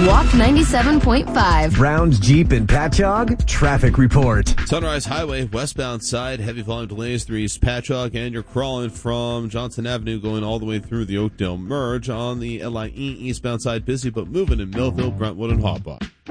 Walk 97.5. Browns Jeep and Patchogue traffic report. Sunrise Highway, westbound side, heavy volume delays through East Patchogue, and you're crawling from Johnson Avenue going all the way through the Oakdale Merge. On the LIE eastbound side, busy but moving in Millville, Brentwood, and Hawthorne.